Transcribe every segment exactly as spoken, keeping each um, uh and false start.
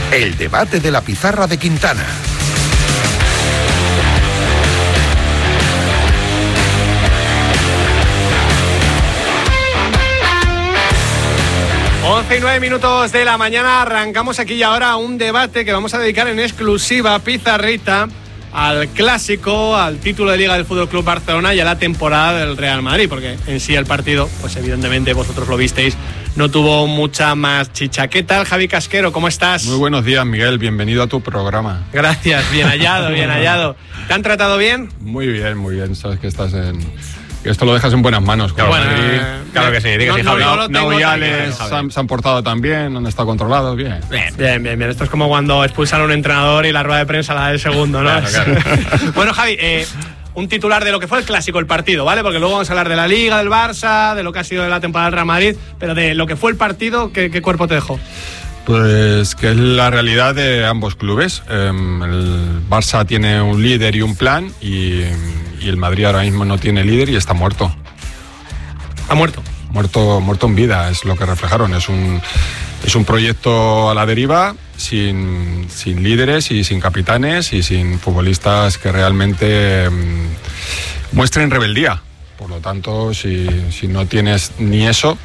El debate de la pizarra de Quintana. once y nueve minutos de la mañana, arrancamos aquí y ahora un debate que vamos a dedicar en exclusiva, pizarrita, al clásico, al título de Liga del Fútbol Club Barcelona y a la temporada del Real Madrid, porque en sí el partido, pues evidentemente vosotros lo visteis, no tuvo mucha más chicha. ¿Qué tal, Javi Casquero? ¿Cómo estás? Muy buenos días, Miguel. Bienvenido a tu programa. Gracias, bien hallado, bien hallado. ¿Te han tratado bien? Muy bien, muy bien. Sabes que estás en... Esto lo dejas en buenas manos. Claro, bueno, Madrid. eh, claro que sí, diga no, sí, no, Javi. no lo tengo Nau y tan Alex claro. se han, se han portado tan bien, han estado controlados, bien. Bien, bien, bien, bien. Esto es como cuando expulsan a un entrenador y la rueda de prensa la da el segundo, ¿no? Claro, claro. Bueno, Javi, eh, un titular de lo que fue el clásico, el partido, ¿vale? Porque luego vamos a hablar de la Liga, del Barça, de lo que ha sido la temporada del Real Madrid, pero de lo que fue el partido, ¿qué, qué cuerpo te dejó? Pues que es la realidad de ambos clubes. Eh, el Barça tiene un líder y un plan y, y el Madrid ahora mismo no tiene líder y está muerto. Ha muerto. Muerto, muerto en vida, es lo que reflejaron. Es un, es un proyecto a la deriva, sin, sin líderes y sin capitanes y sin futbolistas que realmente mmm, muestren rebeldía. Por lo tanto, si, si no tienes ni eso,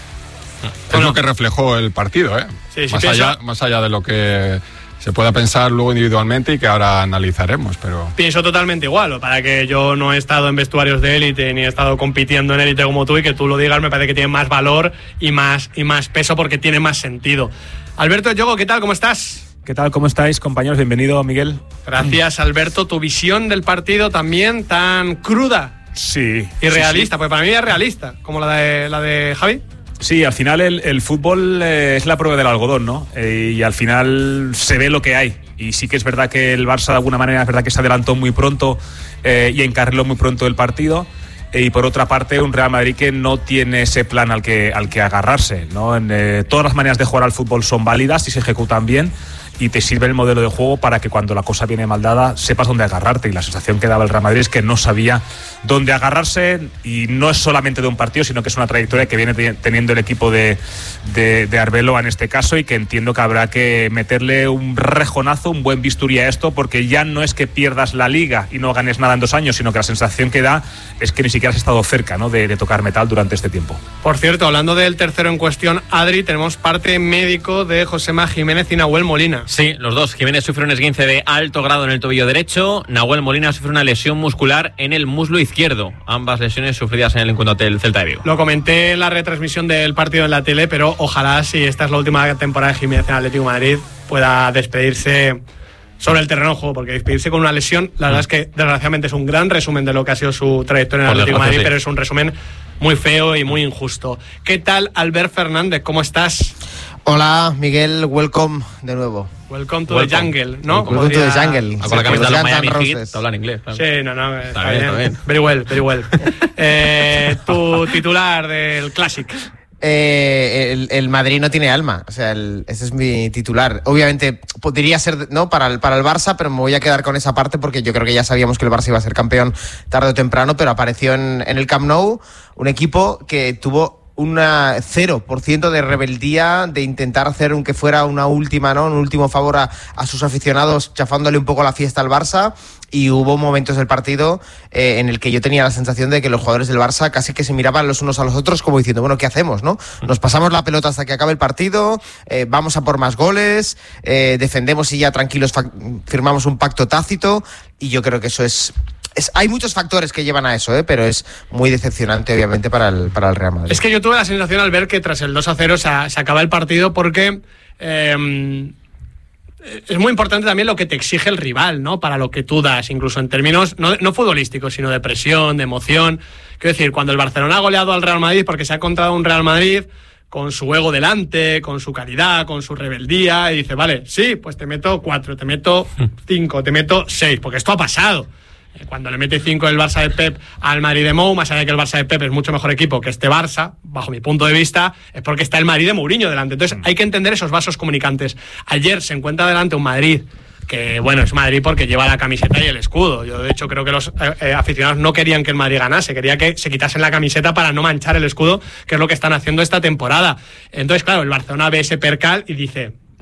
es bueno, lo que reflejó el partido, ¿eh? Sí, sí, más, pienso... allá, más allá de lo que se pueda pensar luego individualmente y que ahora analizaremos, pero... Pienso totalmente igual, para que yo no he estado en vestuarios de élite ni he estado compitiendo en élite como tú y que tú lo digas me parece que tiene más valor y más, y más peso porque tiene más sentido. Alberto Yogo, ¿qué tal? ¿Cómo estás? ¿Qué tal? ¿Cómo estáis, compañeros? Bienvenido, Miguel. Gracias, Alberto. Tu visión del partido también tan cruda Sí. y realista, sí, sí. porque para mí es realista, como la de, la de Javi. Sí, al final el, el fútbol eh, es la prueba del algodón, ¿no? Eh, y al final se ve lo que hay. Y sí que es verdad que el Barça de alguna manera es verdad que se adelantó muy pronto eh, y encarriló muy pronto el partido. Eh, y por otra parte un Real Madrid que no tiene ese plan al que, al que agarrarse, ¿no? En, eh, todas las maneras de jugar al fútbol son válidas y se ejecutan bien. Y te sirve el modelo de juego para que cuando la cosa viene mal dada sepas dónde agarrarte. Y la sensación que daba el Real Madrid es que no sabía dónde agarrarse, y no es solamente de un partido, sino que es una trayectoria que viene teniendo el equipo de, de, de Arbeloa en este caso, y que entiendo que habrá que meterle un rejonazo, un buen bisturí a esto, porque ya no es que pierdas la Liga y no ganes nada en dos años, sino que la sensación que da es que ni siquiera has estado cerca, ¿no?, de, de tocar metal durante este tiempo. Por cierto, hablando del tercero en cuestión, Adri, tenemos parte médico de Josema Jiménez y Nahuel Molina. Sí, los dos. Jiménez sufre un esguince de alto grado en el tobillo derecho. Nahuel Molina sufre una lesión muscular en el muslo izquierdo. Ambas lesiones sufridas en el encuentro del Celta de Vigo. Lo comenté en la retransmisión del partido en la tele, pero ojalá, si esta es la última temporada de Jiménez en Atlético de Madrid, pueda despedirse sobre el terreno de juego, porque despedirse con una lesión, la verdad es que desgraciadamente es un gran resumen de lo que ha sido su trayectoria en el Atlético de Madrid, sí. Pero es un resumen muy feo y muy injusto. ¿Qué tal, Albert Fernández? ¿Cómo estás? Hola, Miguel, welcome de nuevo. Welcome to welcome. the jungle, ¿no? Welcome to the jungle. Con la camiseta de los Miami Heat, te hablan inglés. Claro. Sí, no, no, está, está bien, bien, está bien. Very well, very well. eh, tu titular del Classic. Eh, el, el Madrid no tiene alma, o sea, el, ese es mi titular. Obviamente podría ser, ¿no?, para el, para el Barça, pero me voy a quedar con esa parte porque yo creo que ya sabíamos que el Barça iba a ser campeón tarde o temprano, pero apareció en, en el Camp Nou un equipo que tuvo un cero por ciento de rebeldía, de intentar hacer aunque fuera una última, ¿no?, un último favor a, a sus aficionados, chafándole un poco la fiesta al Barça. Y hubo momentos del partido eh, en el que yo tenía la sensación de que los jugadores del Barça casi que se miraban los unos a los otros como diciendo, bueno, ¿qué hacemos, no? Nos pasamos la pelota hasta que acabe el partido, eh, vamos a por más goles, eh, defendemos y ya tranquilos fa- firmamos un pacto tácito, y yo creo que eso es... Es, hay muchos factores que llevan a eso, ¿eh? Pero es muy decepcionante, obviamente, para el, para el Real Madrid. Es que yo tuve la sensación al ver que tras el dos a cero se, se acaba el partido porque eh, es muy importante también lo que te exige el rival, ¿no?, para lo que tú das, incluso en términos no, no futbolísticos, sino de presión, de emoción. Quiero decir, cuando el Barcelona ha goleado al Real Madrid porque se ha encontrado un Real Madrid con su ego delante, con su calidad, con su rebeldía, y dice, vale, sí, pues te meto cuatro, te meto cinco, te meto seis, porque esto ha pasado. Cuando le mete cinco el Barça de Pep al Madrid de Mou, más allá de que el Barça de Pep es mucho mejor equipo que este Barça, bajo mi punto de vista, es porque está el Madrid de Mourinho delante. Entonces hay que entender esos vasos comunicantes. Ayer se encuentra delante un Madrid que, bueno, es Madrid porque lleva la camiseta y el escudo. Yo, de hecho, creo que los eh, aficionados no querían que el Madrid ganase, quería que se quitasen la camiseta para no manchar el escudo, que es lo que están haciendo esta temporada. Entonces, claro, el Barcelona ve ese percal y dice...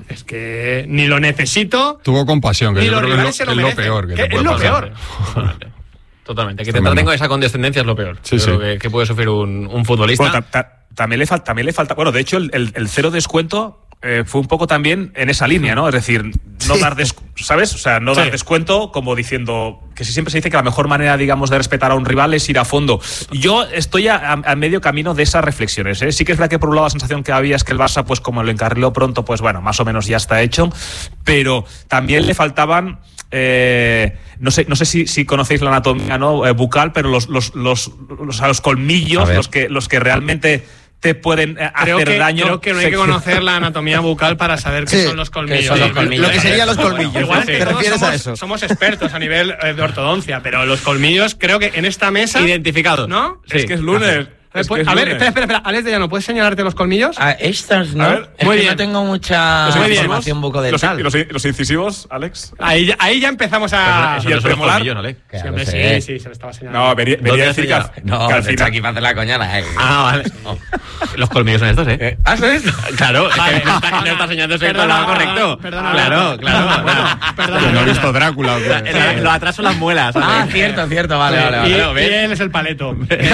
es que ni lo necesito. Tuvo compasión, que ni yo los creo que rivales es se lo, lo es lo merecen. peor que ¿Qué? te puede Es lo pasar. peor. Totalmente. Que te traten con esa condescendencia es lo peor. Sí, Creo sí. Que, que puede sufrir un, un futbolista. Bueno, ta, ta, también, le falta, también le falta. Bueno, de hecho, el, el, el cero descuento eh, fue un poco también en esa línea, ¿no? Es decir, no Sí. dar descuento, ¿sabes? O sea, no Sí. dar descuento como diciendo que si siempre se dice que la mejor manera, digamos, de respetar a un rival es ir a fondo. Yo estoy a, a, a medio camino de esas reflexiones, ¿eh? Sí que es verdad que por un lado la sensación que había es que el Barça, pues como lo encarriló pronto, pues bueno, más o menos ya está hecho, pero también le faltaban. Eh, no sé, no sé si, si conocéis la anatomía, ¿no? Eh, bucal, pero los, los, los, los, los colmillos, los que, los que realmente te pueden eh, Creo hacer que, daño. creo que no hay que conocer la anatomía bucal para saber qué Sí, son los colmillos. qué son los colmillos. Lo que serían los colmillos. Igual ¿no? que ¿Te todos refieres somos, a eso? somos expertos a nivel eh, de ortodoncia, pero los colmillos creo que en esta mesa. Identificado. ¿No? Es que es lunes. Eh, Es pues, que es a ver, lunes. espera, espera, espera. Alex de Llano, ¿puedes señalarte los colmillos? A estas no. A ver, es muy que bien. no tengo mucha Los incisivos, información los, bucodental. los, los incisivos, Alex. Ahí, ya- ahí ya empezamos a. Eso ¿Y el no son los premolar? colmillos, ¿no, Ale? Sí, Claro, hombre, sé. sí, sí, se lo estaba señalando. No, venía, venía ¿Dónde a has decir que, al- señalado? No, que al está final. aquí para hacer la coñada. Eh. Ah, vale. Oh. Los colmillos son estos, ¿eh? ¿Ah, son esto? Claro, es Vale. que no está, no está señalando el Perdona, lado correcto. perdona, claro, claro. Bueno, perdona. Que no he visto Drácula. ¿o qué? Eh, Lo atrás son las muelas. Ah, ¿sabes? cierto, cierto. Vale, Sí, vale, y, vale. Claro, ¿ves? y él es el paleto.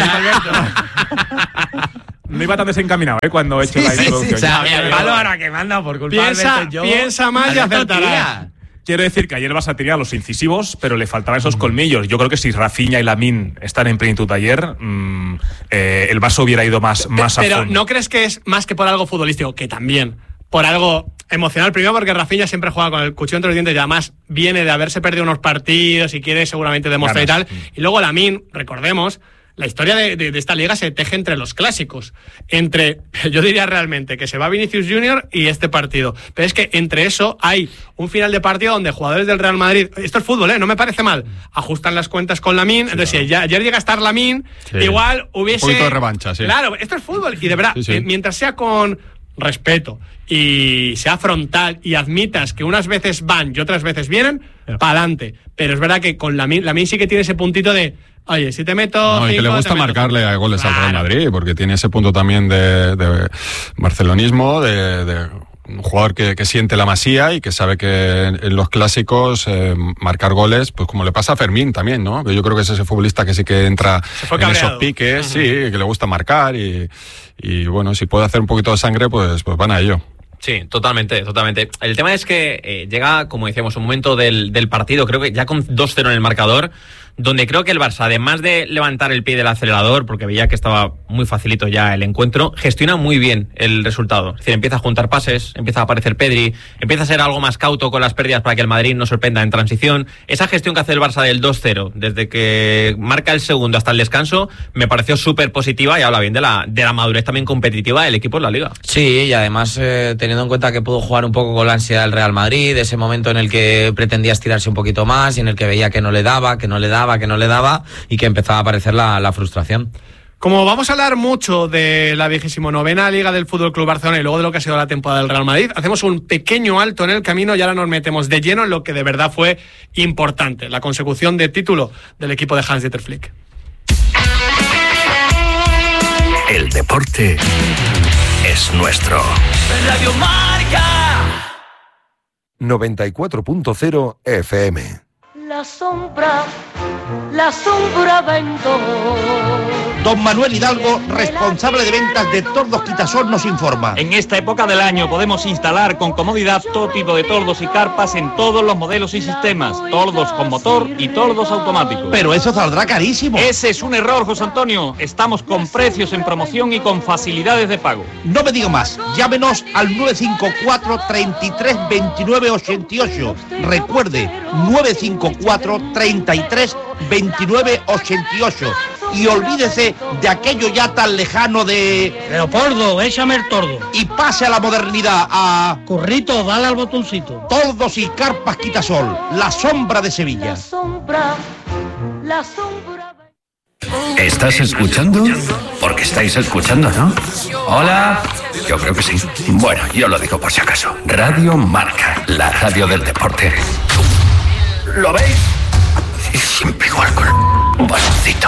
No iba tan desencaminado, ¿eh? Cuando he hecho la Sí, sí, introducción. o sea, Ya, el ya, palo ya. ahora que manda por culpa Piensa, de Alberto, yo- piensa mal y Alberto, acertarás. tía. Quiero decir que ayer el Barça tenía los incisivos, pero le faltaban esos colmillos. Yo creo que si Rafinha y Lamine están en plenitud ayer, mmm, eh, el Barça hubiera ido más, más a Pero fondo. ¿no crees que es más que por algo futbolístico? Que también. Por algo emocional. Primero porque Rafinha siempre juega con el cuchillo entre los dientes y además viene de haberse perdido unos partidos y quiere seguramente demostrar y tal. Ganas. Y luego Lamine, recordemos, la historia de, de, de esta liga se teje entre los clásicos. Entre, yo diría realmente, que se va Vinicius Junior y este partido. Pero es que entre eso hay un final de partido donde jugadores del Real Madrid, esto es fútbol, ¿eh? No me parece mal, ajustan las cuentas con Lamine. Entonces, si ya- ayer llega a estar Lamine, Sí. igual hubiese... Un poquito de revancha, sí. Claro, esto es fútbol. Y de verdad, Sí, sí. eh, mientras sea con respeto y sea frontal y admitas que unas veces van y otras veces vienen, pa'lante. Pero es verdad que con Lamine, Lamine sí que tiene ese puntito de, oye, si te meto No, y que cinco, le te gusta meto marcarle cinco. a goles al Real Claro. Madrid, porque tiene ese punto también de, de barcelonismo, de, de un jugador que, que siente la masía y que sabe que en, en los clásicos eh, marcar goles, pues como le pasa a Fermín también, ¿no? Que yo creo que es ese futbolista que sí que entra fue en cabreado. esos piques, sí, que le gusta marcar y, y bueno, si puede hacer un poquito de sangre, pues, pues van a ello. Sí, totalmente, totalmente. El tema es que eh, llega, como decíamos, un momento del, del partido, creo que ya con dos cero en el marcador, donde creo que el Barça, además de levantar el pie del acelerador, porque veía que estaba muy facilito ya el encuentro, gestiona muy bien el resultado. Es decir, empieza a juntar pases, empieza a aparecer Pedri, empieza a ser algo más cauto con las pérdidas para que el Madrid no sorprenda en transición. Esa gestión que hace el Barça del dos cero, desde que marca el segundo hasta el descanso, me pareció súper positiva y habla bien de la, de la madurez también competitiva del equipo en la Liga. Sí, y además eh, teniendo en cuenta que pudo jugar un poco con la ansiedad del Real Madrid, ese momento en el que pretendía estirarse un poquito más y en el que veía que no le daba, que no le daba, que no le daba y que empezaba a aparecer la, la frustración. Como vamos a hablar mucho de la vigésimo novena Liga del Fútbol Club Barcelona y luego de lo que ha sido la temporada del Real Madrid, hacemos un pequeño alto en el camino y ahora nos metemos de lleno en lo que de verdad fue importante, la consecución de título del equipo de Hans-Dieter Flick. El deporte es nuestro. Radio Marca. noventa y cuatro punto cero F M. La sombra, la sombra ventó. Don Manuel Hidalgo, responsable de ventas de Tordos Quitasol, nos informa. En esta época del año podemos instalar con comodidad todo tipo de tordos y carpas en todos los modelos y sistemas, tordos con motor y tordos automáticos. Pero eso saldrá carísimo. Ese es un error, José Antonio. Estamos con precios en promoción y con facilidades de pago. No me digo más, llámenos al nueve cinco cuatro, treinta y tres, veintinueve ochenta y ocho. Recuerde, nueve cinco cuatro, treinta y tres, veintinueve ochenta y ocho. Y olvídese de aquello ya tan lejano de... Leopoldo, échame el tordo. Y pase a la modernidad, a... Corrito, dale al botoncito. Tordos y carpas Quitasol, la sombra de Sevilla. La sombra, la sombra. ¿Estás escuchando? Porque estáis escuchando, ¿no? Hola. Yo creo que sí. Bueno, yo lo digo por si acaso. Radio Marca, la radio del deporte. ¿Lo veis? Y siempre igual con un baloncito.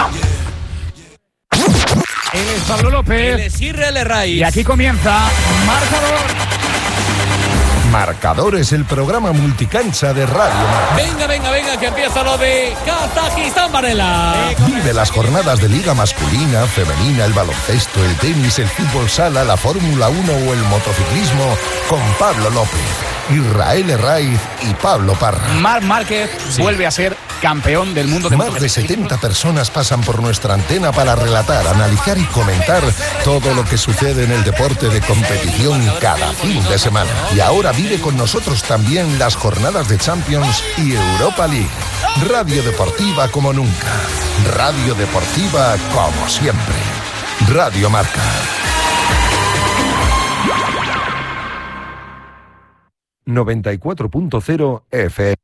Él es Pablo López. Él es Israel Herraiz. Y aquí comienza Marcador. Marcador es el programa multicancha de Radio Marca. Venga, venga, venga, que empieza lo de Kazajistán, Varela. Vive las jornadas de Liga masculina, femenina, el baloncesto, el tenis, el fútbol sala, la Fórmula uno o el motociclismo con Pablo López, Israel Herraiz y Pablo Parra. Marc Márquez sí. vuelve a ser campeón del mundo de Más de setenta personas pasan por nuestra antena para relatar, analizar y comentar todo lo que sucede en el deporte de competición cada fin de semana. Y ahora vive con nosotros también las jornadas de Champions y Europa League. Radio Deportiva como nunca. Radio Deportiva como siempre. Radio Marca. noventa y cuatro punto cero F M.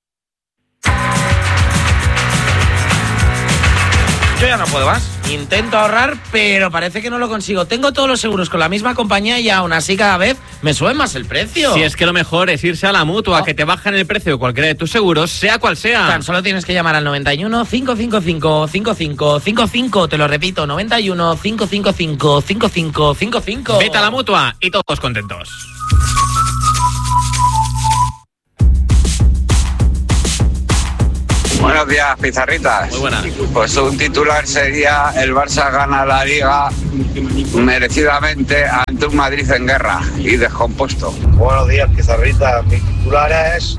Yo ya no puedo más. Intento ahorrar, pero parece que no lo consigo. Tengo todos los seguros con la misma compañía y aún así cada vez me sube más el precio. Si es que lo mejor es irse a la Mutua, oh. que te bajan el precio de cualquiera de tus seguros, sea cual sea. Tan solo tienes que llamar al noventa y uno, cinco cinco cinco, cinco cinco cinco cinco. Te lo repito, noventa y uno, cinco cinco cinco, cinco cinco cinco cinco. Vete a la Mutua y todos contentos. Buenos días, pizarritas. Muy buenas. Pues un titular sería: el Barça gana la Liga merecidamente ante un Madrid en guerra y descompuesto. Buenos días, pizarritas. Mi titular es: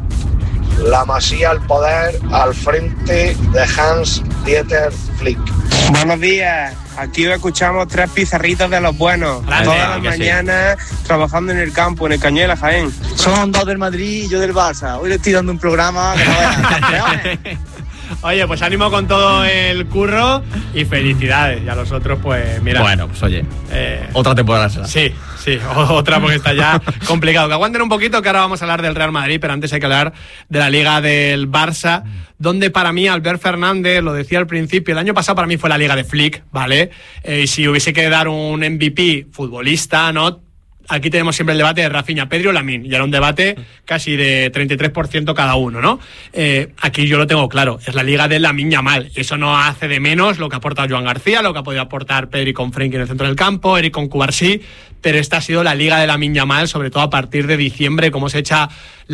la Masía al poder al frente de Hans-Dieter Flick. Buenos días. Aquí os escuchamos tres pizarritos de los buenos. Grande, todas las mañanas sí. trabajando en el campo, en el Cañuelas, Jaén. Son dos del Madrid y yo del Barça. Hoy le estoy dando un programa que no veas. Oye, pues ánimo con todo el curro y felicidades. Y a los otros, pues mira. Bueno, pues oye, eh, otra temporada será. Sí, sí, otra porque está ya complicado. Que aguanten un poquito, que ahora vamos a hablar del Real Madrid, pero antes hay que hablar de la Liga del Barça, donde para mí Albert Fernández, lo decía al principio, el año pasado para mí fue la Liga de Flick, ¿vale? Eh, y si hubiese que dar un M V P futbolista, ¿no? Aquí tenemos siempre el debate de Rafinha, Pedri o Lamine, y era un debate casi de treinta y tres por ciento cada uno, ¿no? Eh, aquí yo lo tengo claro, es la liga de Lamine Yamal, y eso no hace de menos lo que ha aportado Joan García, lo que ha podido aportar Pedri con Frenkie en el centro del campo, Eric con Cubarsí, pero esta ha sido la liga de Lamine Yamal, sobre todo a partir de diciembre, cómo se echa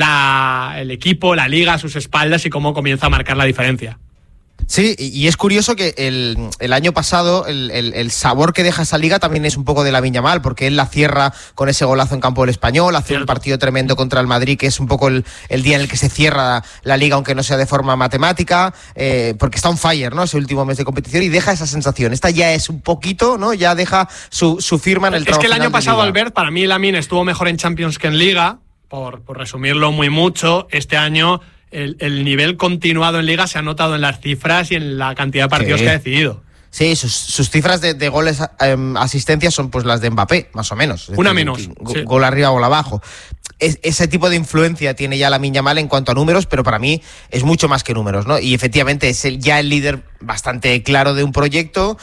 la, el equipo, la liga a sus espaldas y cómo comienza a marcar la diferencia. Sí, y es curioso que el, el año pasado el, el, el sabor que deja esa liga también es un poco de Lamine Yamal, porque él la cierra con ese golazo en campo del Español, hace Cierto. un partido tremendo contra el Madrid, que es un poco el, el día en el que se cierra la liga, aunque no sea de forma matemática, eh, porque está on fire, ¿no? Ese último mes de competición y deja esa sensación. Esta ya es un poquito, ¿no? Ya deja su, su firma en el tramo. Es que el año pasado, liga. Albert, para mí Lamine estuvo mejor en Champions que en Liga, por, por resumirlo muy mucho. Este año El, el nivel continuado en Liga se ha notado en las cifras y en la cantidad de partidos sí. que ha decidido. Sí, sus, sus cifras de, de goles, eh, asistencias son pues las de Mbappé, más o menos. Una decir, menos. Go, sí. Gol arriba, gol abajo. Es, ese tipo de influencia tiene ya Lamine Yamal en cuanto a números, pero para mí es mucho más que números, ¿no? Y efectivamente es el, ya el líder bastante claro de un proyecto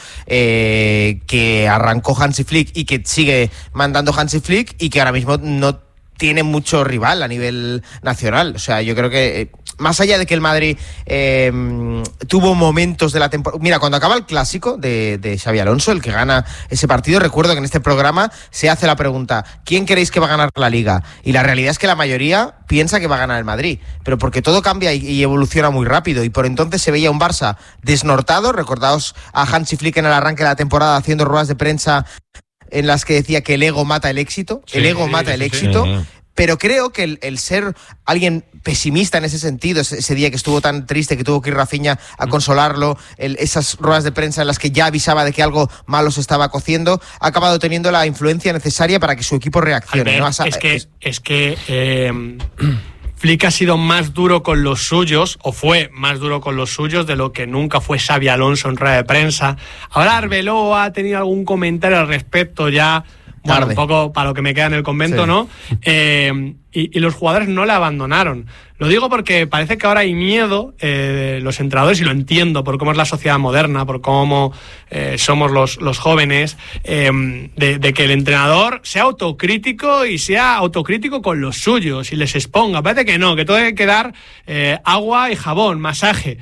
eh, que arrancó Hansi Flick y que sigue mandando Hansi Flick y que ahora mismo no tiene mucho rival a nivel nacional. O sea, yo creo que eh, más allá de que el Madrid eh, tuvo momentos de la temporada... Mira, cuando acaba el clásico de, de Xabi Alonso, el que gana ese partido, recuerdo que en este programa se hace la pregunta: ¿quién creéis que va a ganar la Liga? Y la realidad es que la mayoría piensa que va a ganar el Madrid, pero porque todo cambia y, y evoluciona muy rápido, y por entonces se veía un Barça desnortado. Recordaos a Hansi Flick en el arranque de la temporada haciendo ruedas de prensa en las que decía que el ego mata el éxito, sí, el ego sí, mata el sí, éxito, sí. Pero creo que el, el ser alguien pesimista en ese sentido, ese, ese día que estuvo tan triste que tuvo que ir Rafinha a consolarlo, el, esas ruedas de prensa en las que ya avisaba de que algo malo se estaba cociendo, ha acabado teniendo la influencia necesaria para que su equipo reaccione. Albert, ¿no? Asa, es que, es, es que eh, Flick ha sido más duro con los suyos, o fue más duro con los suyos de lo que nunca fue Xabi Alonso en rueda de prensa. Ahora Arbeloa ha tenido algún comentario al respecto ya, bueno, un poco para lo que me queda en el convento, sí. ¿no? Eh, y, y los jugadores no le abandonaron. Lo digo porque parece que ahora hay miedo, eh, los entrenadores, y lo entiendo por cómo es la sociedad moderna, por cómo eh, somos los, los jóvenes, eh, de, de que el entrenador sea autocrítico y sea autocrítico con los suyos y les exponga. Parece que no, que todo hay que dar eh, agua y jabón, masaje.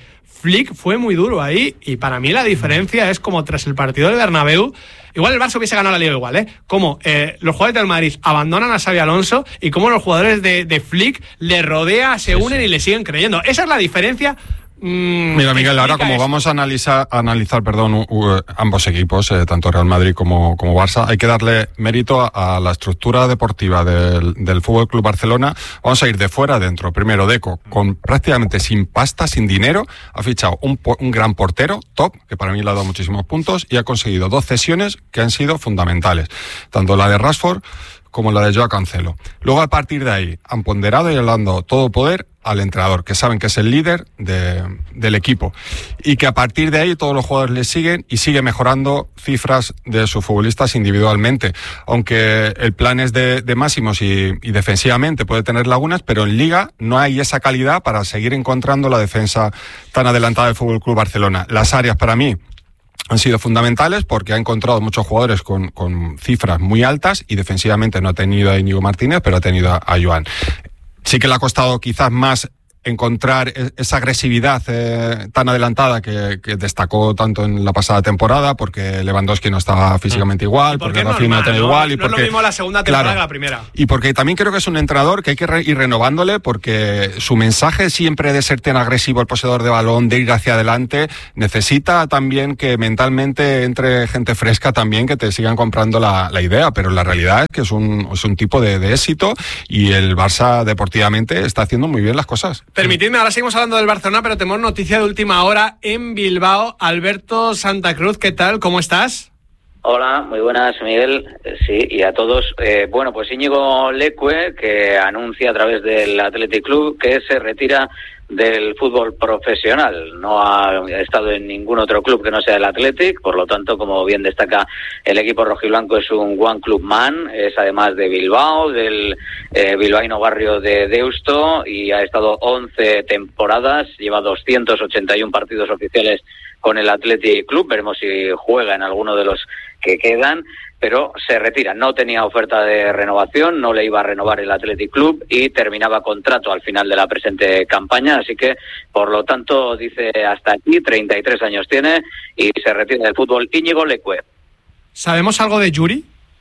Flick fue muy duro ahí, y para mí la diferencia es como tras el partido del Bernabéu, igual el Barça hubiese ganado la Liga igual, ¿eh? Como eh, los jugadores del Madrid abandonan a Xabi Alonso y como los jugadores de, de Flick le rodea, se unen sí, sí. y le siguen creyendo. Esa es la diferencia. Mm, Mira, Miguel, ahora como eso. vamos a analizar, a analizar perdón, uh, uh, ambos equipos, eh, tanto Real Madrid como, como Barça, hay que darle mérito a, a la estructura deportiva del, del Fútbol Club Barcelona. Vamos a ir de fuera adentro. Primero, Deco, con prácticamente sin pasta, sin dinero, ha fichado un, un gran portero, top, que para mí le ha dado muchísimos puntos, y ha conseguido dos cesiones que han sido fundamentales. Tanto la de Rashford como la de Joao Cancelo. Luego, a partir de ahí, han ponderado y han dado todo poder al entrenador, que saben que es el líder de, del equipo, y que a partir de ahí todos los jugadores le siguen y sigue mejorando cifras de sus futbolistas individualmente, aunque el plan es de, de máximos y, y defensivamente puede tener lagunas, pero en Liga no hay esa calidad para seguir encontrando la defensa tan adelantada del Fútbol Club Barcelona. Las áreas para mí han sido fundamentales porque ha encontrado muchos jugadores con, con cifras muy altas y defensivamente no ha tenido a Íñigo Martínez, pero ha tenido a, a Joan. Sí que le ha costado quizás más encontrar esa agresividad eh, tan adelantada que, que destacó tanto en la pasada temporada, porque Lewandowski no estaba físicamente igual, porque Rafinha no estaba igual, y no porque es lo mismo la segunda temporada claro, que la primera. Y porque también creo que es un entrenador que hay que re- ir renovándole, porque su mensaje siempre de ser tan agresivo el poseedor de balón, de ir hacia adelante, necesita también que mentalmente entre gente fresca también, que te sigan comprando la, la idea, pero la realidad es que es un, es un tipo de, de éxito, y el Barça deportivamente está haciendo muy bien las cosas. Permitidme, ahora seguimos hablando del Barcelona, pero tenemos noticia de última hora en Bilbao. Alberto Santa Cruz, ¿qué tal? ¿Cómo estás? Hola, muy buenas, Miguel. Sí, y a todos. Eh, bueno, pues Íñigo Leque, que anuncia a través del Athletic Club que se retira del fútbol profesional. No ha estado en ningún otro club que no sea el Athletic, por lo tanto, como bien destaca el equipo rojiblanco, es un one club man, es además de Bilbao, del eh, bilbaíno barrio de Deusto, y ha estado once temporadas, lleva doscientos ochenta y uno partidos oficiales con el Athletic Club. Veremos si juega en alguno de los que quedan, pero se retira. No tenía oferta de renovación, no le iba a renovar el Athletic Club y terminaba contrato al final de la presente campaña, así que, por lo tanto, dice hasta aquí, treinta y tres años tiene y se retira del fútbol. Íñigo Leque. ¿Sabemos algo de Yuri?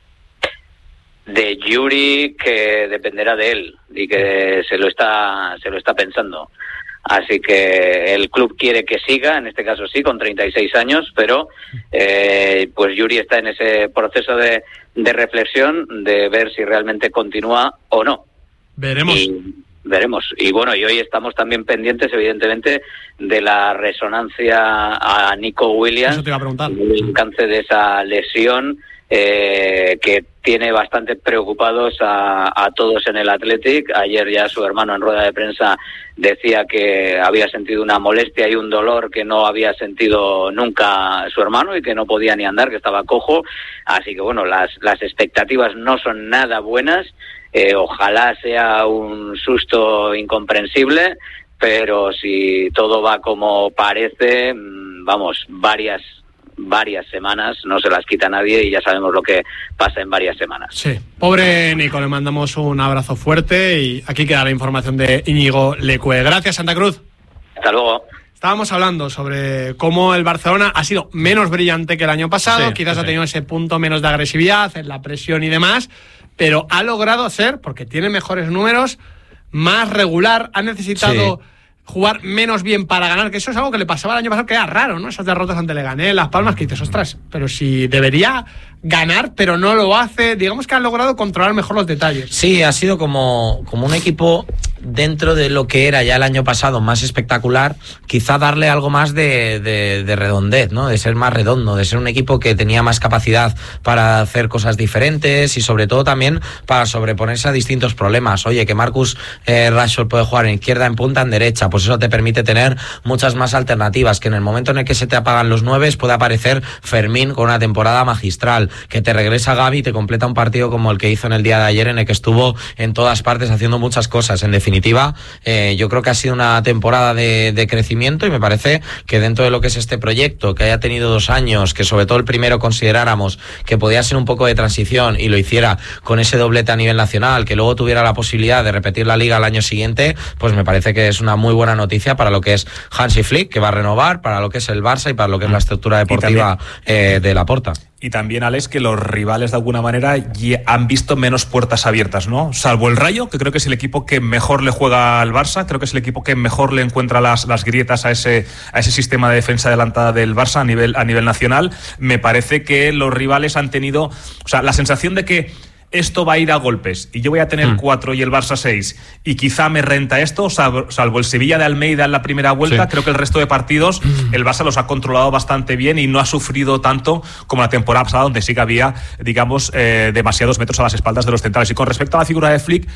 De Yuri, que dependerá de él y que se lo está, se lo está pensando. Así que el club quiere que siga, en este caso sí, con treinta y seis años, pero eh, pues Yuri está en ese proceso de, de reflexión, de ver si realmente continúa o no. Veremos. Y veremos. Y bueno, y hoy estamos también pendientes, evidentemente, de la resonancia a Nico Williams. Eso te iba a preguntar. El alcance de esa lesión eh, que tiene bastante preocupados a, a todos en el Athletic. Ayer ya su hermano en rueda de prensa decía que había sentido una molestia y un dolor que no había sentido nunca su hermano y que no podía ni andar, que estaba cojo. Así que bueno, las, las expectativas no son nada buenas. Eh, ojalá sea un susto incomprensible, pero si todo va como parece, vamos, varias varias semanas, no se las quita nadie y ya sabemos lo que pasa en varias semanas. Sí, pobre Nico, le mandamos un abrazo fuerte y aquí queda la información de Íñigo Leque. Gracias, Santa Cruz. Hasta luego. Estábamos hablando sobre cómo el Barcelona ha sido menos brillante que el año pasado, sí, quizás sí. ha tenido ese punto menos de agresividad en la presión y demás, pero ha logrado ser, porque tiene mejores números, más regular, ha necesitado... Sí. jugar menos bien para ganar, que eso es algo que le pasaba el año pasado, que era raro, ¿no? Esas derrotas ante Leganés, Las Palmas, que dices, ostras, pero si debería ganar, pero no lo hace, digamos que han logrado controlar mejor los detalles. Sí, ha sido como, como un equipo dentro de lo que era ya el año pasado más espectacular, quizá darle algo más de, de, de redondez, ¿no? De ser más redondo, de ser un equipo que tenía más capacidad para hacer cosas diferentes y sobre todo también para sobreponerse a distintos problemas. Oye, que Marcus eh, Rashford puede jugar en izquierda, en punta, en derecha, pues eso te permite tener muchas más alternativas, que en el momento en el que se te apagan los nueves puede aparecer Fermín con una temporada magistral, que te regresa Gavi y te completa un partido como el que hizo en el día de ayer, en el que estuvo en todas partes haciendo muchas cosas. En definitiva, definitiva, eh, yo creo que ha sido una temporada de, de crecimiento y me parece que dentro de lo que es este proyecto, que haya tenido dos años, que sobre todo el primero consideráramos que podía ser un poco de transición y lo hiciera con ese doblete a nivel nacional, que luego tuviera la posibilidad de repetir la liga al año siguiente, pues me parece que es una muy buena noticia para lo que es Hansi Flick, que va a renovar, para lo que es el Barça y para lo que es la estructura deportiva eh, de Laporta. Y también, Alex, que los rivales de alguna manera ya han visto menos puertas abiertas, ¿no? Salvo el Rayo, que creo que es el equipo que mejor le juega al Barça, creo que es el equipo que mejor le encuentra las, las grietas a ese, a ese sistema de defensa adelantada del Barça a nivel, a nivel nacional. Me parece que los rivales han tenido, o sea, la sensación de que esto va a ir a golpes y yo voy a tener mm. cuatro y el Barça seis y quizá me renta esto, salvo, salvo el Sevilla de Almeida en la primera vuelta, sí. Creo que el resto de partidos el Barça los ha controlado bastante bien y no ha sufrido tanto como la temporada pasada, donde sí que había, digamos, eh, demasiados metros a las espaldas de los centrales. Y con respecto a la figura de Flick,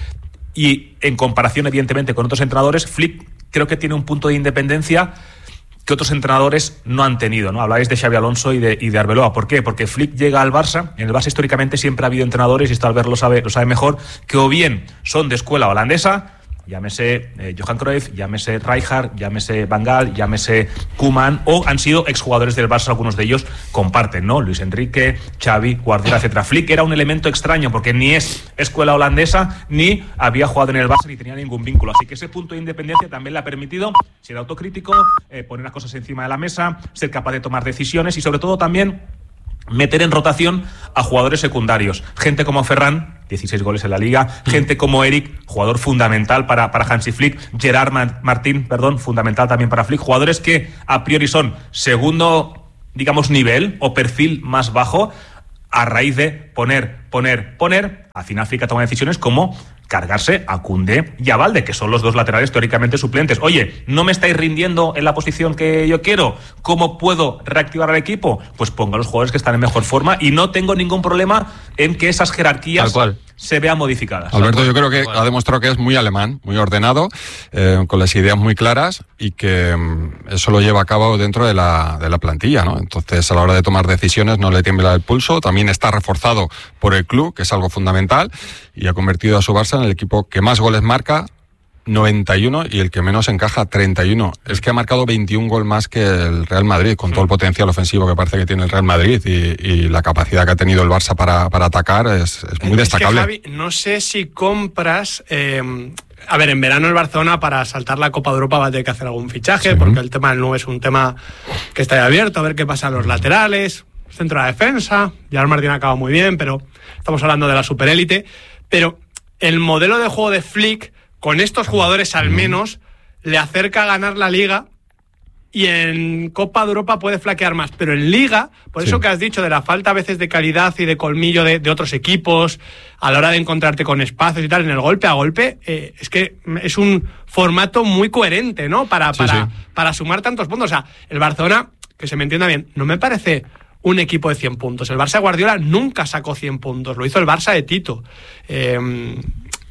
y en comparación evidentemente con otros entrenadores, Flick creo que tiene un punto de independencia que otros entrenadores no han tenido, ¿no? Habláis de Xabi Alonso y de, y de Arbeloa. ¿Por qué? Porque Flick llega al Barça. En el Barça históricamente siempre ha habido entrenadores, y esto Albert lo sabe, lo sabe mejor, que o bien son de escuela holandesa, llámese eh, Johan Cruyff, llámese Rijkaard, llámese Van Gaal, llámese Koeman, o han sido exjugadores del Barça, algunos de ellos comparten, ¿no? Luis Enrique, Xavi, Guardiola, etcétera. Flick era un elemento extraño porque ni es escuela holandesa, ni había jugado en el Barça, ni tenía ningún vínculo. Así que ese punto de independencia también le ha permitido ser autocrítico, eh, poner las cosas encima de la mesa, ser capaz de tomar decisiones y sobre todo también meter en rotación a jugadores secundarios. Gente como Ferran, dieciséis goles en la Liga. Gente como Eric, jugador fundamental para, para Hansi Flick. Gerard Martín, perdón, fundamental también para Flick. Jugadores que a priori son segundo, digamos, nivel o perfil más bajo, a raíz de poner, poner, poner. Al final Flick ha tomado decisiones como cargarse a Koundé y a Balde, que son los dos laterales teóricamente suplentes. Oye, ¿no me estáis rindiendo en la posición que yo quiero? ¿Cómo puedo reactivar al equipo? Pues ponga a los jugadores que están en mejor forma y no tengo ningún problema en que esas jerarquías se vean modificadas. Alberto, yo creo que ha demostrado que es muy alemán, muy ordenado, eh, con las ideas muy claras y que mm, eso lo lleva a cabo dentro de la, de la plantilla, ¿no? Entonces, a la hora de tomar decisiones no le tiembla el pulso. También está reforzado por el club, que es algo fundamental, y ha convertido a su Barça en el equipo que más goles marca, noventa y uno, y el que menos encaja, treinta y uno. Es que ha marcado veintiún gol más que el Real Madrid, con todo el potencial ofensivo que parece que tiene el Real Madrid y, y la capacidad que ha tenido el Barça para, para atacar es, es muy destacable. Es que, Javi, no sé si compras... Eh, a ver, en verano el Barcelona, para saltar la Copa de Europa, va a tener que hacer algún fichaje, sí, porque el tema del nueve es un tema que está abierto, a ver qué pasa en los laterales, centro de la defensa. Gerard Martín acaba muy bien, pero estamos hablando de la superélite. Pero el modelo de juego de Flick, con estos jugadores al menos, le acerca a ganar la Liga, y en Copa de Europa puede flaquear más. Pero en Liga, por sí. eso que has dicho de la falta a veces de calidad y de colmillo de, de otros equipos, a la hora de encontrarte con espacios y tal, en el golpe a golpe, eh, es que es un formato muy coherente, ¿no? Para, sí, para, sí. para sumar tantos puntos. O sea, el Barcelona, que se me entienda bien, no me parece un equipo de cien puntos. El Barça de Guardiola nunca sacó cien puntos, lo hizo el Barça de Tito. Eh...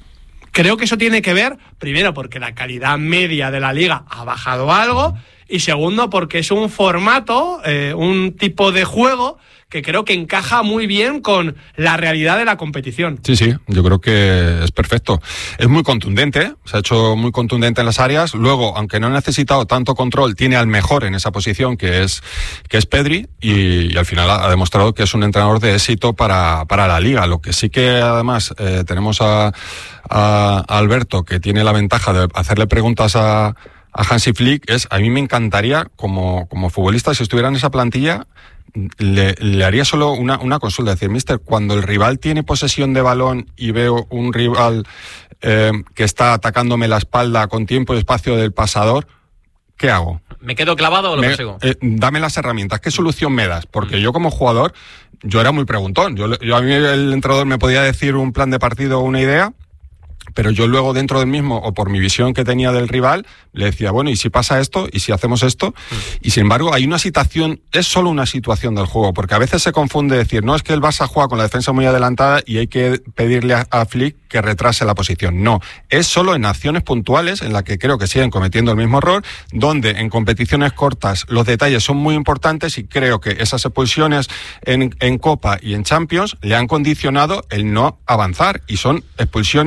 Creo que eso tiene que ver, primero, porque la calidad media de la Liga ha bajado algo, y segundo, porque es un formato, eh, un tipo de juego que creo que encaja muy bien con la realidad de la competición. Sí, sí, yo creo que es perfecto. Es muy contundente, se ha hecho muy contundente en las áreas. Luego, aunque no ha necesitado tanto control, tiene al mejor en esa posición, que es, que es Pedri, y, y al final ha demostrado que es un entrenador de éxito para, para la Liga. Lo que sí que además eh, tenemos a, a, a Alberto, que tiene la ventaja de hacerle preguntas a, a Hansi Flick, es, a mí me encantaría, como, como futbolista, si estuviera en esa plantilla, Le, le haría solo una, una consulta, decir, mister, cuando el rival tiene posesión de balón y veo un rival eh, que está atacándome la espalda con tiempo y espacio del pasador, ¿qué hago? ¿Me quedo clavado o lo me, consigo? Eh, dame las herramientas, ¿qué solución me das? Porque mm. yo como jugador, yo era muy preguntón, yo, yo a mí el entrenador me podía decir un plan de partido o una idea, pero yo luego dentro del mismo, o por mi visión que tenía del rival, le decía, bueno, ¿y si pasa esto? ¿Y si hacemos esto? Mm. Y sin embargo, hay una situación, es solo una situación del juego, porque a veces se confunde decir, no, es que el Barça juega con la defensa muy adelantada y hay que pedirle a, a Flick que retrase la posición. No, es solo en acciones puntuales en las que creo que siguen cometiendo el mismo error, donde en competiciones cortas los detalles son muy importantes, y creo que esas expulsiones en, en Copa y en Champions le han condicionado el no avanzar, y son expulsiones dadas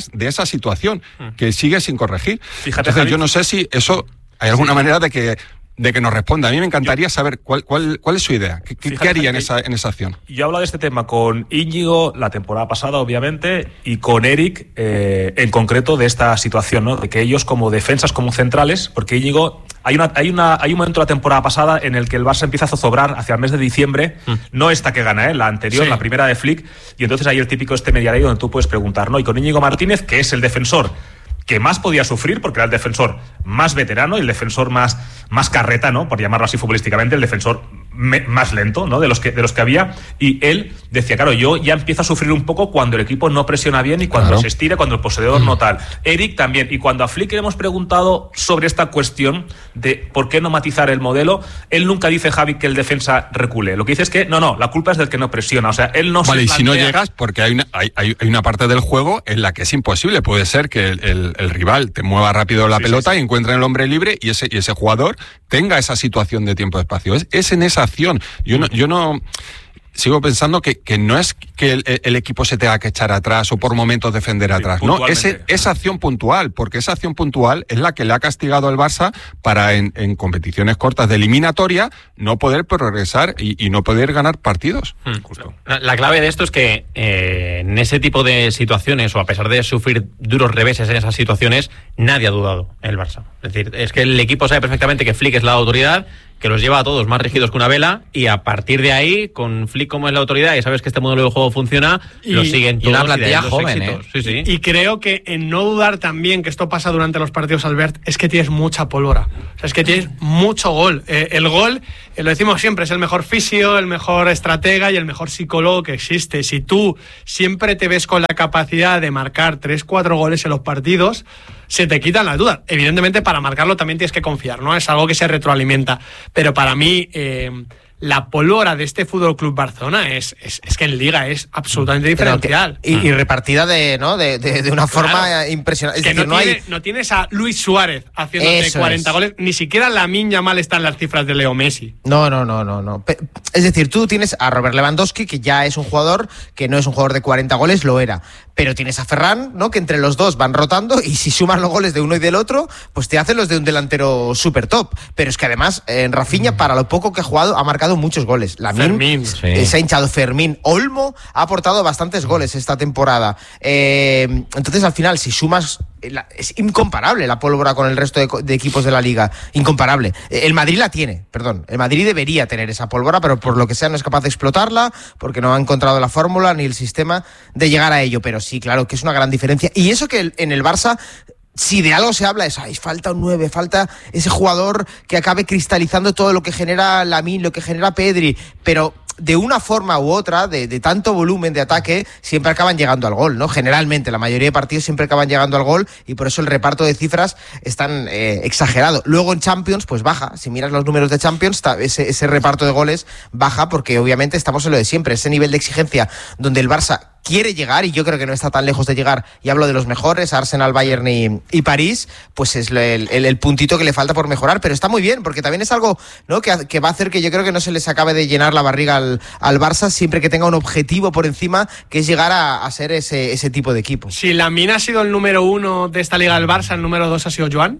claras de esa situación que sigue sin corregir. Fíjate, Entonces Javi, yo no sé si eso hay alguna sí. manera de que de que nos responda. A mí me encantaría saber cuál, cuál, cuál es su idea. ¿Qué, Fíjate, qué haría en Javi, esa, en esa acción? Yo he hablado de este tema con Íñigo la temporada pasada, obviamente, y con Eric eh, en concreto de esta situación, ¿no? De que ellos como defensas, como centrales, porque Íñigo, hay una, hay una, hay un momento de la temporada pasada en el que el Barça empieza a zozobrar hacia el mes de diciembre, mm. no esta que gana, ¿eh? La anterior, sí. la primera de Flick, y entonces hay el típico este mediario donde tú puedes preguntar, ¿no? Y con Íñigo Martínez, que es el defensor que más podía sufrir, porque era el defensor más veterano y el defensor más, más carreta, ¿no? Por llamarlo así futbolísticamente, el defensor me, más lento, ¿no? De los que de los que había. Y él decía, claro, yo ya empiezo a sufrir un poco cuando el equipo no presiona bien y cuando claro. se estira, cuando el poseedor mm. no tal. Eric también. Y cuando a Flick le hemos preguntado sobre esta cuestión de por qué no matizar el modelo, él nunca dice, Javi, que el defensa recule. Lo que dice es que, no, no, la culpa es del que no presiona. O sea, él no vale, se y si no llegas, porque hay una, hay, hay una parte del juego en la que es imposible. Puede ser que el, el el rival te mueva rápido la sí, pelota sí, sí. y encuentre el hombre libre y ese, y ese jugador tenga esa situación de tiempo de espacio. Es, es en esa acción. Yo no, yo no sigo pensando que, que no es que el, el equipo se tenga que echar atrás o por momentos defender sí, atrás. No, es esa acción puntual, porque esa acción puntual es la que le ha castigado al Barça para en, en competiciones cortas de eliminatoria no poder progresar y, y no poder ganar partidos. Hmm. Justo. La, la clave de esto es que eh, en ese tipo de situaciones, o a pesar de sufrir duros reveses en esas situaciones, nadie ha dudado en el Barça. Es decir, es que el equipo sabe perfectamente que Flick es la autoridad, que los lleva a todos más rígidos que una vela, y a partir de ahí, con Flick como es la autoridad y sabes que este modelo de juego funciona, y, lo siguen todos. Y una plantilla joven, ¿eh? Sí, sí. Y creo que en no dudar también, que esto pasa durante los partidos, Albert, es que tienes mucha pólvora. O sea, es que tienes mucho gol. Eh, el gol, eh, lo decimos siempre, es el mejor fisio, el mejor estratega y el mejor psicólogo que existe. Si tú siempre te ves con la capacidad de marcar tres, cuatro goles en los partidos, se te quitan las dudas. Evidentemente, para marcarlo también tienes que confiar, ¿no? Es algo que se retroalimenta. Pero para mí, eh, la pólvora de este Fútbol Club Barcelona es, es, es que en Liga es absolutamente diferencial. Que, y, y repartida de, ¿no? de, de, de una forma claro. impresionante. Es que decir, no, no, tiene, hay... no tienes a Luis Suárez haciéndote Eso cuarenta es. goles, ni siquiera Lamine Yamal está en las cifras de Leo Messi. No, no, no, no, no. Es decir, tú tienes a Robert Lewandowski, que ya es un jugador que no es un jugador de cuarenta goles, lo era. Pero tienes a Ferran, ¿no? Que entre los dos van rotando y si sumas los goles de uno y del otro, pues te hacen los de un delantero súper top. Pero es que además, en Rafinha, para lo poco que ha jugado, ha marcado muchos goles. Lamine, sí. eh, se ha hinchado. Fermín, Olmo ha aportado bastantes goles esta temporada. Eh, entonces, al final, si sumas... La, es incomparable la pólvora con el resto de, de equipos de la Liga. Incomparable. El Madrid la tiene, perdón. El Madrid debería tener esa pólvora, pero por lo que sea no es capaz de explotarla, porque no ha encontrado la fórmula ni el sistema de llegar a ello. Pero sí, claro, que es una gran diferencia. Y eso que el, en el Barça... Si de algo se habla es, ay, falta un nueve, falta ese jugador que acabe cristalizando todo lo que genera Lamine, lo que genera Pedri, pero de una forma u otra, de, de tanto volumen de ataque, siempre acaban llegando al gol, ¿no? Generalmente, la mayoría de partidos siempre acaban llegando al gol y por eso el reparto de cifras es tan eh, exagerado. Luego en Champions, pues baja. Si miras los números de Champions, ese, ese reparto de goles baja porque obviamente estamos en lo de siempre, ese nivel de exigencia donde el Barça quiere llegar, y yo creo que no está tan lejos de llegar, y hablo de los mejores, Arsenal, Bayern y, y París, pues es el, el, el puntito que le falta por mejorar, pero está muy bien, porque también es algo, ¿no? que, que va a hacer que yo creo que no se les acabe de llenar la barriga al, al Barça, siempre que tenga un objetivo por encima, que es llegar a, a ser ese, ese tipo de equipo. Si Lamine ha sido el número uno de esta Liga del Barça, el número dos ha sido Joan.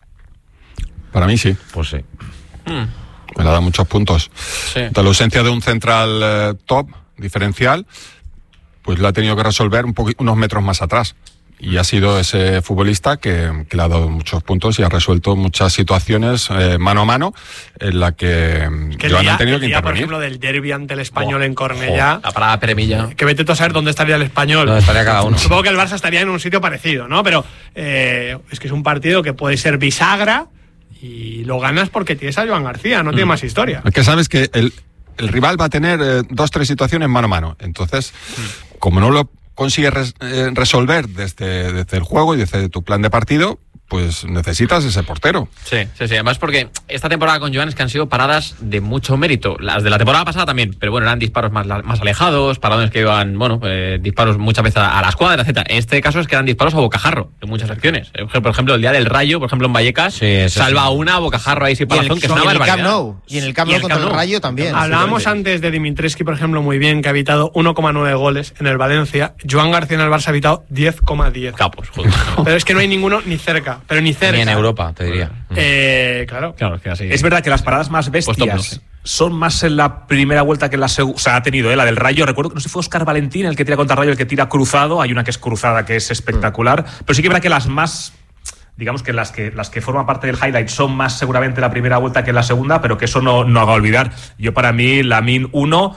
Para mí sí. Pues sí. Hmm. Me la da muchos puntos. Sí. De la ausencia de un central eh, top, diferencial, pues la ha tenido que resolver un poqu- unos metros más atrás. Y ha sido ese futbolista que, que le ha dado muchos puntos y ha resuelto muchas situaciones eh, mano a mano en la que, que Joan día, han tenido que día, intervenir. Por ejemplo, del derbi ante el Español oh, en Cornellá. Oh, la parada Peremilla. Que vete tú a saber dónde estaría el Español. ¿Dónde estaría cada uno? Supongo que el Barça estaría en un sitio parecido, ¿no? Pero eh, es que es un partido que puede ser bisagra y lo ganas porque tienes a Joan García, no mm. tiene más historia. Es que sabes que el, el rival va a tener eh, dos, tres situaciones mano a mano. Entonces, mm. como no lo consigues res, eh, resolver desde, desde el juego y desde tu plan de partido, pues necesitas ese portero. Sí, sí, sí. Además porque esta temporada con Joan es que han sido paradas de mucho mérito. Las de la temporada pasada también, pero bueno, eran disparos más, más alejados, paradones que iban, bueno, eh, disparos muchas veces a, a la escuadra, etcétera. En este caso es que eran disparos a bocajarro en muchas acciones. Por ejemplo, el día del Rayo, por ejemplo, en Vallecas, sí, salva sí. una a bocajarro ahí sin palazón, que es una barbaridad. Camp Nou. Y en el Camp Nou contra el Rayo también. Hablábamos antes de Dimitrescu, por ejemplo, muy bien, que ha evitado uno coma nueve goles en el Valencia. Joan García en el Barça ha evitado diez coma diez. Capos, joder. Pero es que no hay ninguno ni cerca, pero ni cerca. Ni en Europa, te diría. Eh, claro. claro es, que así, es verdad que las paradas más bestias pues top, no, son más en la primera vuelta que en la segunda. O sea, ha tenido, ¿eh? La del Rayo. Recuerdo que no sé si fue Óscar Valentín el que tira contra el Rayo, el que tira cruzado. Hay una que es cruzada que es espectacular. Mm. Pero sí que es verdad que las más... digamos que las que las que forman parte del highlight son más seguramente la primera vuelta que la segunda, pero que eso no, no haga olvidar. Yo para mí, Lamine uno...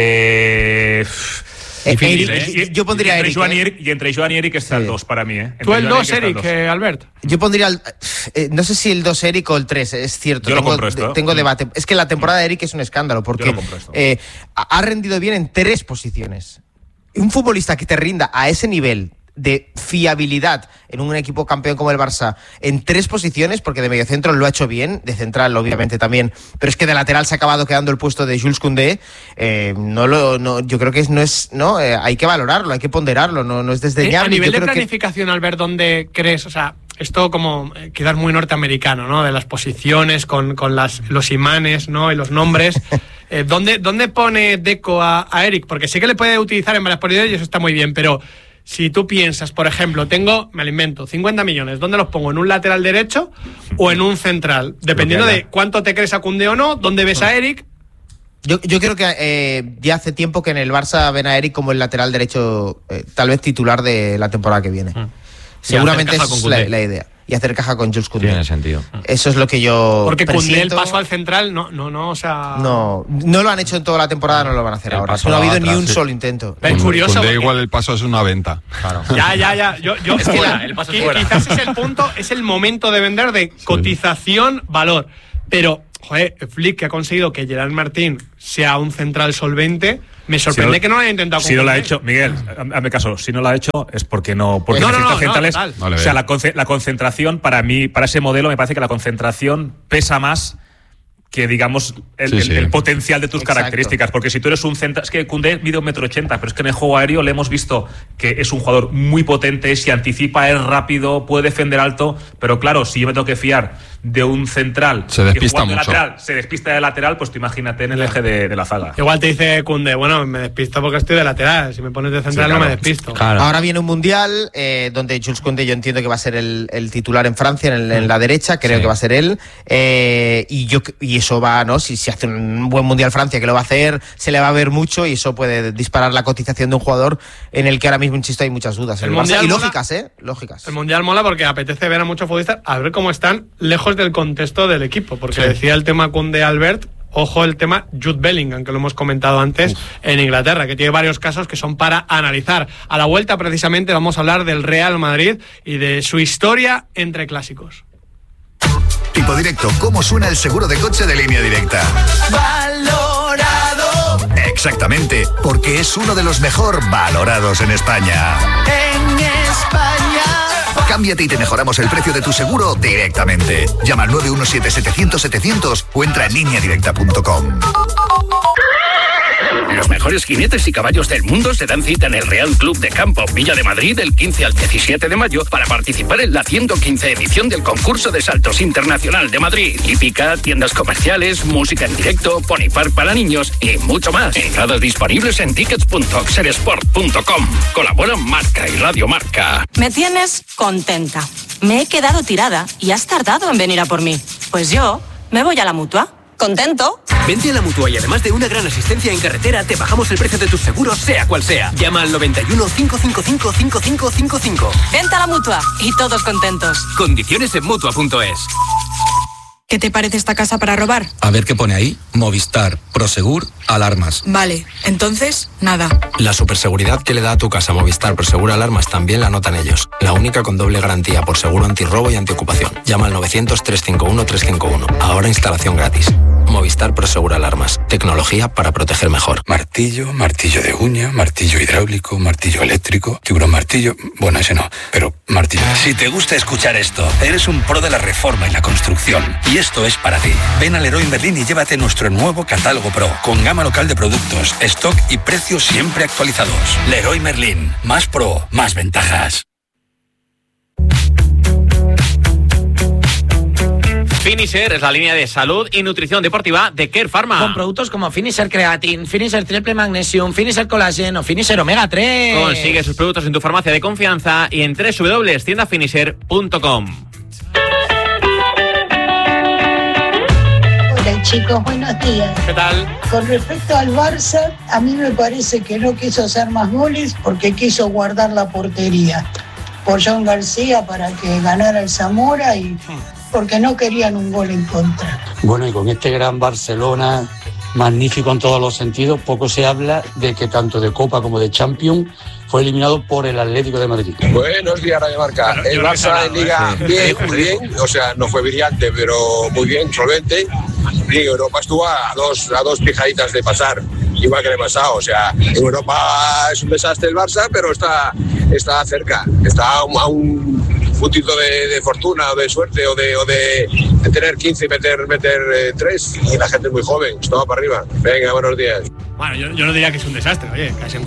Eh, difícil, Eric, ¿eh? Yo pondría y entre Eric, Joan ¿eh? y Eric. Y entre Joan y Eric está sí. el dos para mí. ¿eh? Tú el dos, Eric, eh, Albert. Yo pondría, el, eh, no sé si el dos Eric o el tres, es cierto. Yo tengo, lo compro esto, ¿eh? tengo debate. Es que la temporada de Eric es un escándalo, porque eh, ha rendido bien en tres posiciones. Un futbolista que te rinda a ese nivel de fiabilidad en un equipo campeón como el Barça en tres posiciones, porque de mediocentro lo ha hecho bien, de central obviamente también, pero es que de lateral se ha acabado quedando el puesto de Jules Koundé. Eh, no lo, no, yo creo que es, no es, no, eh, hay que valorarlo, hay que ponderarlo, no, no es desdeñable. Eh, a nivel yo de creo planificación, que... Albert, ¿dónde crees? O sea, esto como eh, quedar muy norteamericano, ¿no? De las posiciones con, con las, los imanes, ¿no? Y los nombres. Eh, ¿dónde, ¿Dónde pone Deco a, a Eric? Porque sí que le puede utilizar en varias posiciones y eso está muy bien, pero si tú piensas, por ejemplo, tengo, me lo invento, cincuenta millones, ¿dónde los pongo? ¿En un lateral derecho o en un central? Dependiendo de cuánto te crees a Koundé o no, ¿dónde ves a Eric? Yo, yo creo que eh, ya hace tiempo que en el Barça ven a Eric como el lateral derecho, eh, tal vez titular de la temporada que viene. Mm. Seguramente esa es la, la idea. Y hacer caja con Jules Koundé. Tiene sentido. Eso es lo que yo Porque Koundé el paso al central, no, no, no, o sea... No, no lo han hecho en toda la temporada, no lo van a hacer el ahora. No ha habido ni un sí. solo intento. Es curioso. Koundé porque... igual el paso es una venta. Claro. Ya, ya, ya. Yo, yo, es fuera, el paso es fuera. Quizás es el punto, es el momento de vender de cotización, valor. Pero, joder, Flick, que ha conseguido que Gerard Martín sea un central solvente... Me sorprende si no, que no lo haya intentado. Si no lo ha hecho, Miguel, hazme caso, si no lo ha hecho es porque no. Porque no, no, no, centrales, no, no, o sea, la, conce, la concentración, para mí, para ese modelo, me parece que la concentración pesa más que, digamos, el, sí, el, sí. el potencial de tus Exacto. características. Porque si tú eres un central. Es que Koundé mide un metro ochenta, pero es que en el juego aéreo le hemos visto que es un jugador muy potente, si anticipa, es rápido, puede defender alto. Pero claro, si yo me tengo que fiar de un central se despista que mucho. De lateral, se despista de lateral, pues tú imagínate en el eje de, de la zaga. Igual te dice Koundé, bueno, me despisto porque estoy de lateral, si me pones de central sí, claro. no me despisto. Claro. Ahora viene un mundial eh, donde Jules Koundé yo entiendo que va a ser el, el titular en Francia, en, el, en la derecha, creo sí. que va a ser él, eh, y yo y eso va, ¿no? Si, si hace un buen mundial Francia, que lo va a hacer, se le va a ver mucho y eso puede disparar la cotización de un jugador en el que ahora mismo, insisto, hay muchas dudas. El el Barça, y lógicas, ¿eh? Lógicas. El mundial mola porque apetece ver a muchos futbolistas a ver cómo están lejos del contexto del equipo, porque sí. decía el tema Koundé Albert, ojo el tema Jude Bellingham, que lo hemos comentado antes Uf. en Inglaterra, que tiene varios casos que son para analizar. A la vuelta precisamente vamos a hablar del Real Madrid y de su historia entre clásicos. Tipo Directo, ¿cómo suena el seguro de coche de Línea Directa? Valorado. Exactamente, porque es uno de los mejor valorados en España. En España. Cámbiate y te mejoramos el precio de tu seguro directamente. Llama al nueve uno siete setecientos setecientos o entra en línea directa punto com. Los mejores jinetes y caballos del mundo se dan cita en el Real Club de Campo Villa de Madrid del quince al diecisiete de mayo para participar en la ciento quince edición del concurso de saltos internacional de Madrid. Hípica, tiendas comerciales, música en directo, pony park para niños y mucho más. Entradas disponibles en tickets punto oxersport punto com. Colaboran Marca y Radio Marca. Me tienes contenta. Me he quedado tirada y has tardado en venir a por mí. Pues yo me voy a la Mutua. ¿Contento? Vente a la Mutua y además de una gran asistencia en carretera, te bajamos el precio de tus seguros, sea cual sea. Llama al noventa y uno, cinco cinco cinco, cinco cinco cinco cinco. Vente a la Mutua y todos contentos. Condiciones en Mutua punto es. ¿Qué te parece esta casa para robar? A ver qué pone ahí. Movistar, Prosegur, alarmas. Vale, entonces, nada. La superseguridad que le da a tu casa Movistar Prosegur Alarmas también la notan ellos. La única con doble garantía por seguro antirrobo y antiocupación. Llama al novecientos, trescientos cincuenta y uno, trescientos cincuenta y uno. Ahora instalación gratis. Movistar Prosegur Alarmas. Tecnología para proteger mejor. Martillo, martillo de uña, martillo hidráulico, martillo eléctrico, tiburón martillo... Bueno, ese no, pero martillo... Si te gusta escuchar esto, eres un pro de la reforma y la construcción. Y esto es para ti. Ven a Leroy Merlin y llévate nuestro nuevo catálogo Pro, con gama local de productos, stock y precios siempre actualizados. Leroy Merlin. Más pro, más ventajas. Finisher es la línea de salud y nutrición deportiva de Care Pharma. Con productos como Finisher Creatine, Finisher Triple Magnesium, Finisher Collagen o Finisher Omega tres. Consigue sus productos en tu farmacia de confianza y en doble u doble u doble u punto tienda finisher punto com. Hola chicos, buenos días. ¿Qué tal? Con respecto al Barça, a mí me parece que no quiso hacer más goles porque quiso guardar la portería por John García para que ganara el Zamora y porque no querían un gol en contra. Bueno, y con este gran Barcelona, magnífico en todos los sentidos, poco se habla de que tanto de Copa como de Champions fue eliminado por el Atlético de Madrid. Buenos días, Radio Marca. Claro, el Barça en Liga, ¿eh? bien, muy bien, o sea, no fue brillante, pero muy bien, solvente. Y Europa estuvo a dos, a dos pijaditas de pasar, igual que le he pasado. O sea, en Europa es un desastre el Barça, pero está, está cerca, está a un, a un puntito de, de fortuna o de suerte o de, o de, de tener quince y meter, meter eh, tres. Y la gente es muy joven, está para arriba. Venga, buenos días. Bueno, yo, yo no diría que es un desastre, oye, casi en